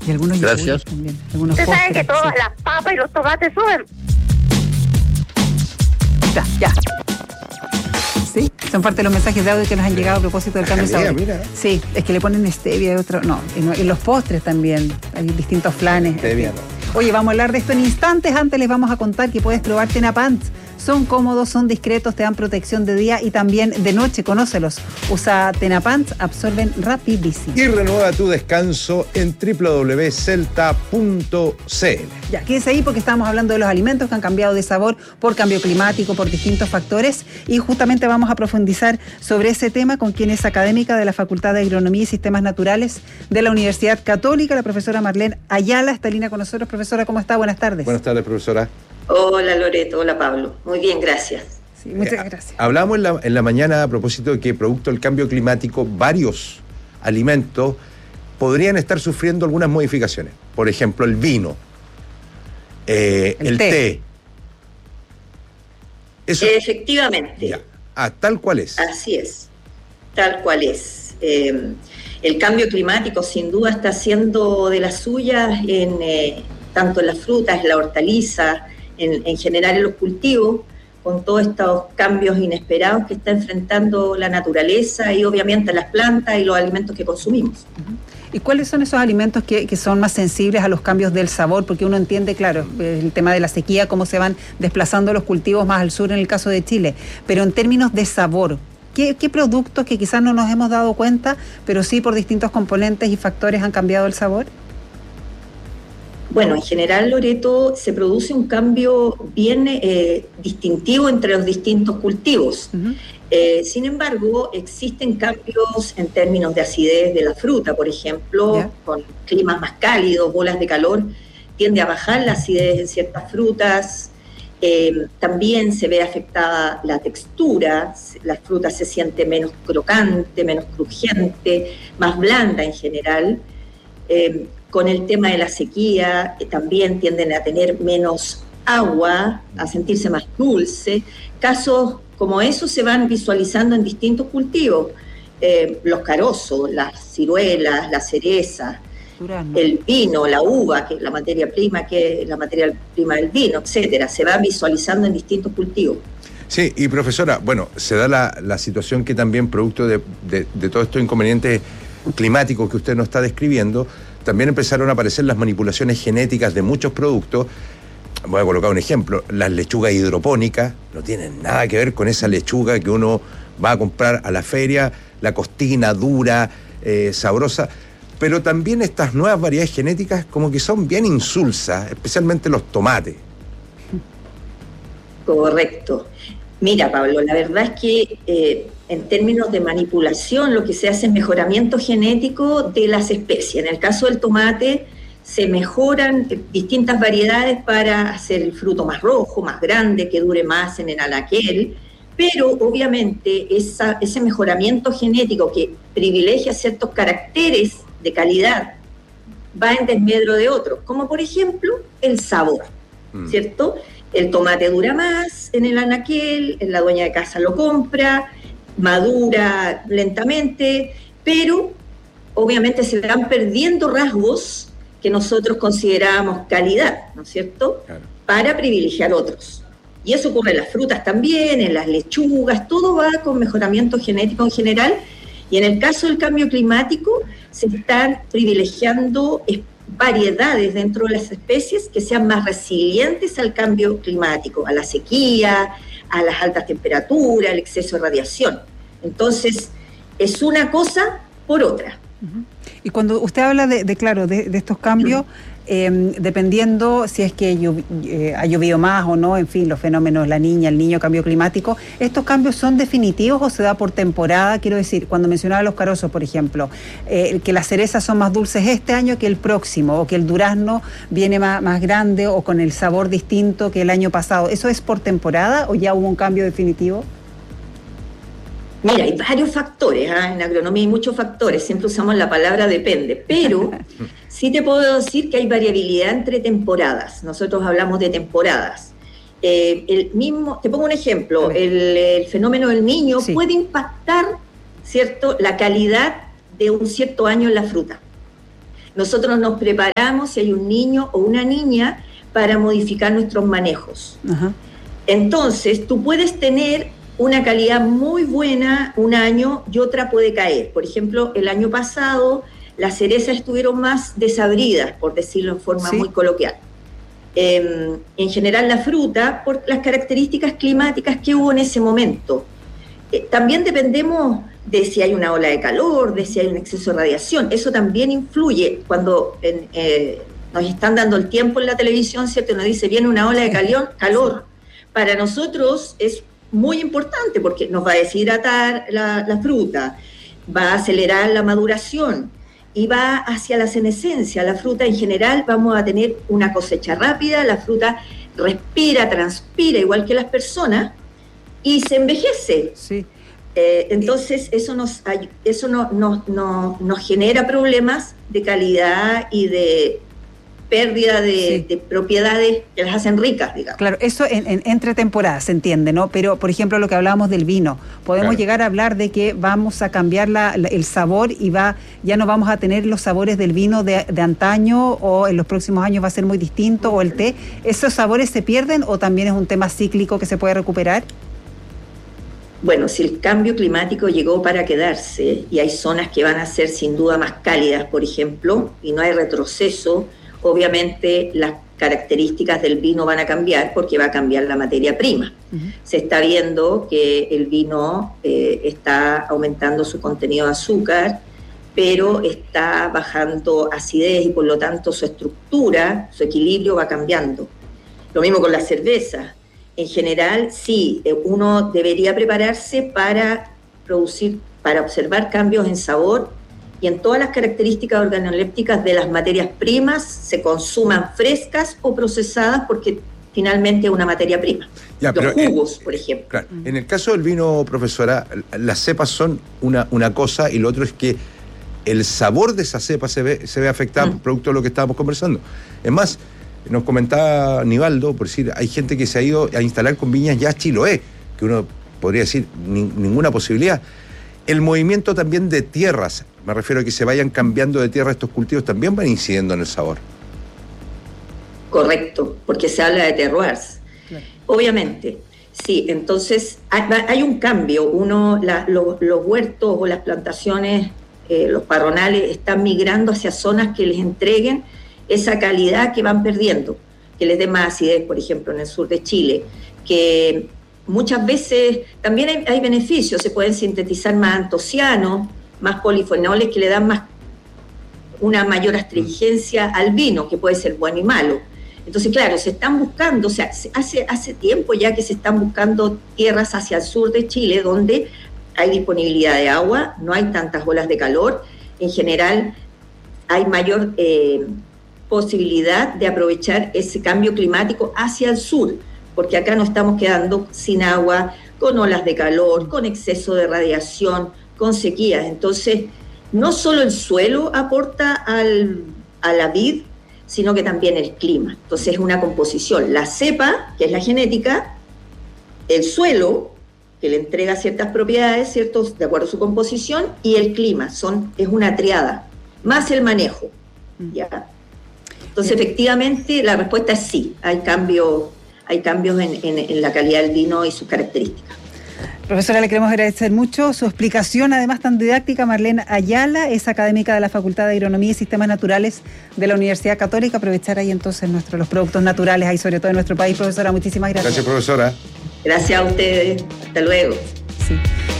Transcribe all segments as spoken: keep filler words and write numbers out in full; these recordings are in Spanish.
Y algunos Gracias. También, algunos Usted sabe postres, que todas sí. las papas y los tomates suben. Ya, ya. Sí, son parte de los mensajes de audio que nos han llegado a propósito del cambio de sabor. Mira. Sí, es que le ponen stevia y otro. No, y, no, y los postres también. Hay distintos flanes. Stevia, en fin. Oye, vamos a hablar de esto en instantes. Antes les vamos a contar que puedes probar Tenapants. Son cómodos, son discretos, te dan protección de día y también de noche. Conócelos. Usa Tenapants, absorben rapidísimo. Y renueva tu descanso en doble u doble u doble u punto celta punto c l. Ya, quédese ahí porque estamos hablando de los alimentos que han cambiado de sabor por cambio climático, por distintos factores, y justamente vamos a profundizar sobre ese tema con quien es académica de la Facultad de Agronomía y Sistemas Naturales de la Universidad Católica, la profesora Marlene Ayala. Está en línea con nosotros. Profesora, ¿cómo está? Buenas tardes. Buenas tardes, profesora. Hola Loreto, hola Pablo. Muy bien, gracias. Sí, muchas Eh, gracias. Hablamos en la, en la mañana a propósito de que producto del cambio climático varios alimentos podrían estar sufriendo algunas modificaciones. Por ejemplo, el vino, eh, el, El té. té. Eso, Efectivamente, ya. Ah, tal cual es. así es, tal cual es. Eh, el cambio climático sin duda está haciendo de las suyas en, eh, tanto en las frutas, en la hortaliza, en, en general en los cultivos, con todos estos cambios inesperados que está enfrentando la naturaleza y obviamente las plantas y los alimentos que consumimos. ¿Y cuáles son esos alimentos que, que son más sensibles a los cambios del sabor? Porque uno entiende, claro, el tema de la sequía, cómo se van desplazando los cultivos más al sur en el caso de Chile. Pero en términos de sabor, ¿qué, qué productos que quizás no nos hemos dado cuenta, pero sí por distintos componentes y factores han cambiado el sabor? Bueno, en general, Loreto, se produce un cambio bien eh, distintivo entre los distintos cultivos. Uh-huh. Eh, sin embargo, existen cambios en términos de acidez de la fruta, por ejemplo, Yeah. con climas más cálidos, olas de calor, tiende a bajar la acidez en ciertas frutas. Eh, también se ve afectada la textura, la fruta se siente menos crocante, menos crujiente, más blanda en general. Eh, con el tema de la sequía, eh, también tienden a tener menos agua, a sentirse más dulce. Casos como esos se van visualizando en distintos cultivos. Eh, los carozos, las ciruelas, las cerezas, Durazno. el vino, la uva, que es la materia prima, que es la materia prima del vino, etcétera. Se va visualizando en distintos cultivos. Sí, y profesora, bueno, se da la, la situación que también producto de, de, de todos estos inconvenientes climáticos que usted nos está describiendo, también empezaron a aparecer las manipulaciones genéticas de muchos productos. Voy a colocar un ejemplo, las lechugas hidropónicas no tienen nada que ver con esa lechuga que uno va a comprar a la feria, la costina dura, eh, sabrosa, pero también estas nuevas variedades genéticas como que son bien insulsas, especialmente los tomates. Correcto. Mira, Pablo, la verdad es que eh, en términos de manipulación lo que se hace es mejoramiento genético de las especies. En el caso del tomate se mejoran distintas variedades para hacer el fruto más rojo, más grande, que dure más en el anaquel, pero obviamente esa, ese mejoramiento genético que privilegia ciertos caracteres de calidad va en desmedro de otros, como por ejemplo el sabor, mm. ¿cierto? El tomate dura más en el anaquel, la dueña de casa lo compra, madura lentamente, pero obviamente se van perdiendo rasgos que nosotros considerábamos calidad, ¿no es cierto?, claro, para privilegiar otros. Y eso ocurre en las frutas también, en las lechugas, todo va con mejoramiento genético en general, y en el caso del cambio climático se están privilegiando variedades dentro de las especies que sean más resilientes al cambio climático, a la sequía, a las altas temperaturas, al exceso de radiación. Entonces, es una cosa por otra. Uh-huh. Y cuando usted habla de, de claro, de, de estos cambios, uh-huh. eh, dependiendo si es que llov- eh, ha llovido más o no, en fin, los fenómenos, la niña, el niño, cambio climático, ¿estos cambios son definitivos o se da por temporada? Quiero decir, cuando mencionaba los carozos, por ejemplo, eh, que las cerezas son más dulces este año que el próximo, o que el durazno viene más, más grande o con el sabor distinto que el año pasado, ¿eso es por temporada o ya hubo un cambio definitivo? Mira, hay varios factores, ¿eh? En agronomía hay muchos factores, siempre usamos la palabra depende, pero sí te puedo decir que hay variabilidad entre temporadas. Nosotros hablamos de temporadas. Eh, el mismo, te pongo un ejemplo, el, el fenómeno del Niño sí. puede impactar, ¿cierto?, la calidad de un cierto año en la fruta. nosotros nos preparamos si hay un niño o una niña para modificar nuestros manejos. Uh-huh. Entonces, tú puedes tener una calidad muy buena un año y otra puede caer. Por ejemplo, el año pasado las cerezas estuvieron más desabridas, por decirlo en forma ¿Sí? muy coloquial. Eh, en general la fruta, por las características climáticas que hubo en ese momento. Eh, también dependemos de si hay una ola de calor, de si hay un exceso de radiación. Eso también influye cuando en, eh, nos están dando el tiempo en la televisión, ¿cierto? Nos dice, viene una ola de calor, calor. Para nosotros es muy importante porque nos va a deshidratar la, la fruta, va a acelerar la maduración y va hacia la senescencia. La fruta en general vamos a tener una cosecha rápida, la fruta respira, transpira igual que las personas y se envejece. Sí. Eh, entonces eso nos eso no, no, no, nos genera problemas de calidad y de pérdida de, sí. de propiedades que las hacen ricas, digamos. Claro, eso en, en, entre temporadas se entiende, ¿no? Pero, por ejemplo, lo que hablábamos del vino, podemos claro. llegar a hablar de que vamos a cambiar la, la, el sabor y va ya no vamos a tener los sabores del vino de, de antaño, o en los próximos años va a ser muy distinto, o el té. ¿Esos sabores se pierden o también es un tema cíclico que se puede recuperar? Bueno, si el cambio climático llegó para quedarse y hay zonas que van a ser sin duda más cálidas, por ejemplo, y no hay retroceso, obviamente las características del vino van a cambiar porque va a cambiar la materia prima. Uh-huh. Se está viendo que el vino eh, está aumentando su contenido de azúcar, pero está bajando acidez y por lo tanto su estructura, su equilibrio va cambiando. Lo mismo con la cerveza. En general, sí, uno debería prepararse para producir, para observar cambios en sabor y en todas las características organolépticas de las materias primas, se consuman frescas o procesadas porque finalmente es una materia prima. Ya, los jugos, en, por ejemplo. Claro. En el caso del vino, profesora, las cepas son una, una cosa y lo otro es que el sabor de esa cepa se ve, se ve afectado mm. producto de lo que estábamos conversando. Es más, nos comentaba Nivaldo, por decir, hay gente que se ha ido a instalar con viñas ya Chiloé, que uno podría decir ni, ninguna posibilidad. El movimiento también de tierras, me refiero a que se vayan cambiando de tierra estos cultivos, también van incidiendo en el sabor. Correcto, porque se habla de terroirs. Claro. Obviamente, sí, entonces hay, hay un cambio. Uno, la, lo, los huertos o las plantaciones, eh, los parronales, están migrando hacia zonas que les entreguen esa calidad que van perdiendo, que les dé más acidez, por ejemplo, en el sur de Chile, que muchas veces también hay, hay beneficios, se pueden sintetizar más antocianos, más polifenoles que le dan más una mayor astringencia al vino, que puede ser bueno y malo. Entonces, claro, se están buscando, o sea, hace, hace tiempo ya que se están buscando tierras hacia el sur de Chile, donde hay disponibilidad de agua, no hay tantas olas de calor, en general hay mayor eh, posibilidad de aprovechar ese cambio climático hacia el sur, porque acá nos estamos quedando sin agua, con olas de calor, con exceso de radiación, con sequías. Entonces, no solo el suelo aporta al, a la vid, sino que también el clima. Entonces, es una composición. La cepa, que es la genética, el suelo, que le entrega ciertas propiedades, ciertos, de acuerdo a su composición, y el clima, son, es una triada, más el manejo. ¿Ya? Entonces, efectivamente, la respuesta es sí, hay cambios, hay cambios en, en, en la calidad del vino y sus características. Profesora, le queremos agradecer mucho su explicación, además tan didáctica. Marlene Ayala es académica de la Facultad de Agronomía y Sistemas Naturales de la Universidad Católica. Aprovechar ahí entonces nuestro, los productos naturales, ahí sobre todo en nuestro país. Profesora, muchísimas gracias. Gracias, profesora. Gracias a ustedes. Hasta luego. Sí.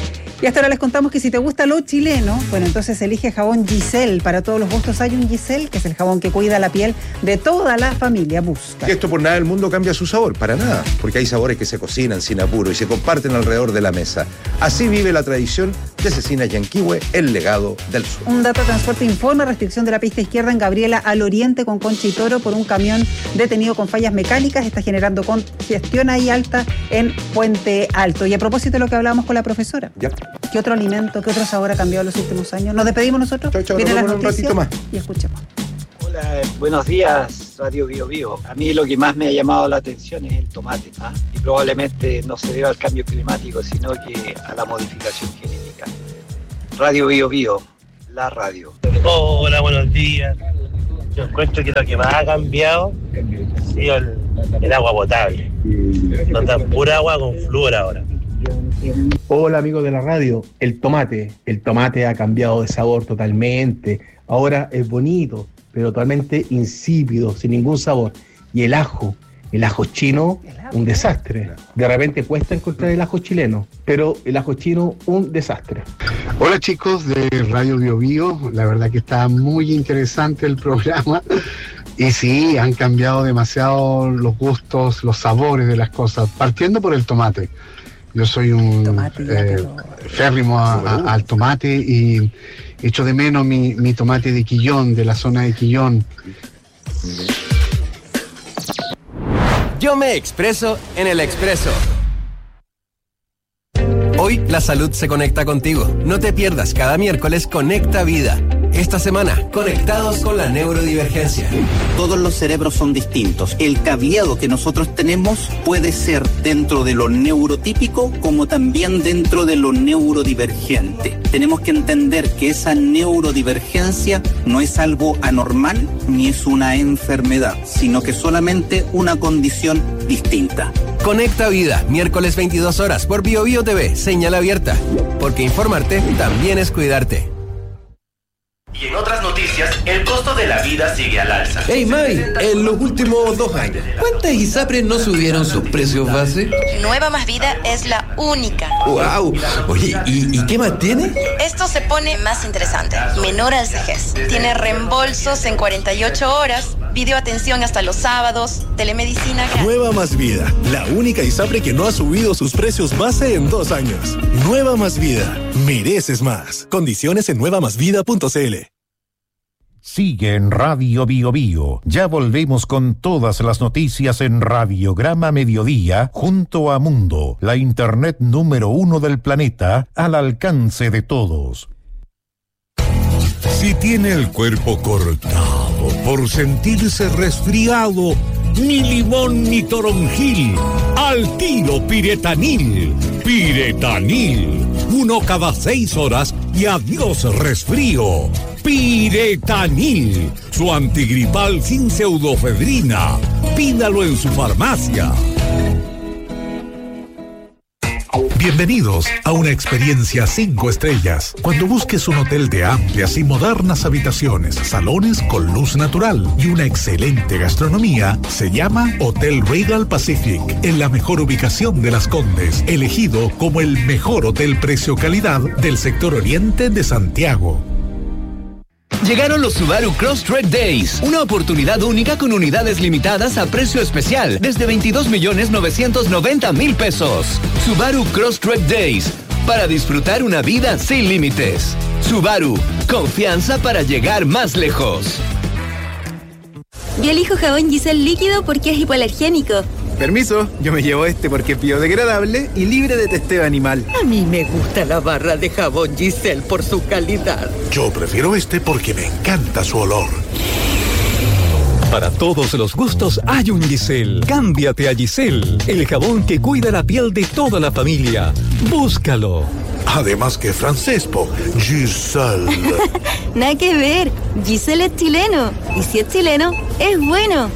Y hasta ahora les contamos que si te gusta lo chileno, bueno, entonces elige jabón Giselle. Para todos los gustos hay un Giselle, que es el jabón que cuida la piel de toda la familia. Busca. Y esto por nada del mundo cambia su sabor, para nada, porque hay sabores que se cocinan sin apuro y se comparten alrededor de la mesa. Así vive la tradición de Cecina Yanquihue, el legado del sur. Un dato de transporte informa restricción de la pista izquierda en Gabriela al oriente con Concha y Toro por un camión detenido con fallas mecánicas. Está generando congestión ahí alta en Puente Alto. Y a propósito de lo que hablábamos con la profesora. Ya. ¿Qué otro alimento, qué otro sabor ha cambiado en los últimos años? Nos despedimos nosotros. Chau, chau, Vienen las noticias un ratito más. Y escuchemos. Hola, buenos días, Radio Bio Bio. A mí lo que más me ha llamado la atención es el tomate, ¿ah? Y probablemente no se deba al cambio climático, sino que a la modificación genética. Radio Bio Bio, la radio. Hola, buenos días. Yo encuentro que lo que más ha cambiado ha sido el, el agua potable. Nos dan pura agua con flúor ahora. Hola amigos de la radio, el tomate, el tomate ha cambiado de sabor totalmente, ahora es bonito, pero totalmente insípido, sin ningún sabor. Y el ajo, el ajo chino, un desastre. De repente cuesta encontrar el ajo chileno, pero el ajo chino, un desastre. Hola chicos de Radio Bio Bio, la verdad que está muy interesante el programa. Y sí, han cambiado demasiado los gustos, los sabores de las cosas, partiendo por el tomate. Yo soy un tomate, eh, férrimo a, a, al tomate y echo de menos mi, mi tomate de Quillón, de la zona de Quillón. Yo me expreso en el Expreso. Hoy la salud se conecta contigo. No te pierdas cada miércoles Conecta Vida. Esta semana, conectados con la neurodivergencia. Todos los cerebros son distintos. El cableado que nosotros tenemos puede ser dentro de lo neurotípico como también dentro de lo neurodivergente. Tenemos que entender que esa neurodivergencia no es algo anormal ni es una enfermedad, sino que solamente una condición distinta. Conecta Vida, miércoles veintidós horas por Bio Bio T V, señal abierta. Porque informarte también es cuidarte. Y en otras noticias, el costo de la vida sigue al alza. Hey Mavi, en los últimos dos años, ¿cuántas ISAPRES no subieron sus precios base? Nueva Más Vida es la única. ¡Wow! Oye, ¿y, y qué más tiene? Esto se pone más interesante. Menor al vejez. Tiene reembolsos en cuarenta y ocho horas, videoatención hasta los sábados, telemedicina gratis. Nueva Más Vida, la única ISAPRE que no ha subido sus precios base en dos años. Nueva Más Vida, mereces más. Condiciones en nueva más vida punto c l. Sigue en Radio Bio Bio. Ya volvemos con todas las noticias en Radiograma Mediodía, junto a Mundo, la internet número uno del planeta, al alcance de todos. Si tiene el cuerpo cortado por sentirse resfriado, ni limón ni toronjil, al tiro Piretanil. Piretanil, uno cada seis horas y adiós resfrío. Piretanil, su antigripal sin pseudofedrina. Pídalo en su farmacia. Bienvenidos a una experiencia cinco estrellas. Cuando busques un hotel de amplias y modernas habitaciones, salones con luz natural y una excelente gastronomía, se llama Hotel Regal Pacific, en la mejor ubicación de Las Condes, elegido como el mejor hotel precio-calidad del sector oriente de Santiago. Llegaron los Subaru Crosstrek Days, una oportunidad única con unidades limitadas a precio especial desde veintidós millones novecientos noventa mil pesos. Subaru Crosstrek Days, para disfrutar una vida sin límites. Subaru, confianza para llegar más lejos. Yo elijo jabón Giselle líquido porque es hipoalergénico. Permiso, yo me llevo este porque es biodegradable y libre de testeo animal. A mí me gusta la barra de jabón Giselle por su calidad. Yo prefiero este porque me encanta su olor. Para todos los gustos hay un Giselle. Cámbiate a Giselle, el jabón que cuida la piel de toda la familia. Búscalo. Además que francés, po. Giselle. Nada que ver. Giselle es chileno. Y si es chileno, es bueno.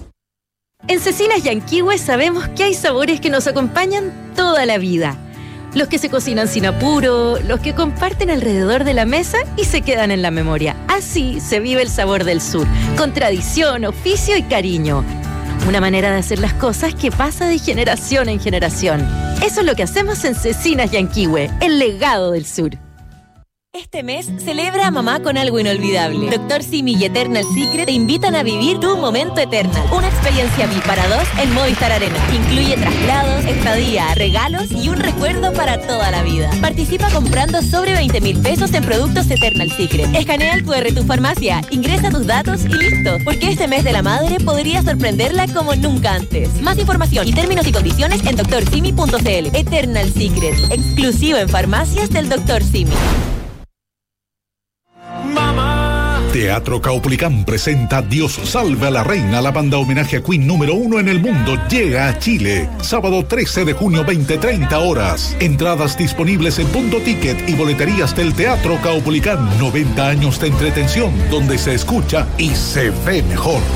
En Cecinas Yanquihue sabemos que hay sabores que nos acompañan toda la vida. Los que se cocinan sin apuro, los que comparten alrededor de la mesa y se quedan en la memoria. Así se vive el sabor del sur, con tradición, oficio y cariño. Una manera de hacer las cosas que pasa de generación en generación. Eso es lo que hacemos en Cecinas Yanquihue, el legado del sur. Este mes, celebra a mamá con algo inolvidable. Doctor Simi y Eternal Secret te invitan a vivir tu momento Eternal. Una experiencia V I P para dos en Movistar Arena. Incluye traslados, estadía, regalos y un recuerdo para toda la vida. Participa comprando sobre veinte mil pesos en productos Eternal Secret. Escanea el cu erre de tu farmacia, ingresa tus datos y listo. Porque este mes de la madre podría sorprenderla como nunca antes. Más información y términos y condiciones en doctor simi punto c l. Eternal Secret, exclusivo en farmacias del doctor Simi. Teatro Caupolicán presenta Dios salve a la reina, la banda homenaje a Queen número uno en el mundo, llega a Chile. Sábado trece de junio, veinte treinta horas. Entradas disponibles en Punto Ticket y boleterías del Teatro Caupolicán. noventa años de entretención, donde se escucha y se ve mejor.